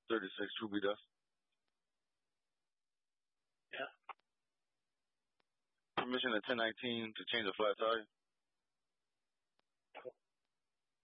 36 Ruby Dust. Yeah. Permission at 1019 to change a flat tire.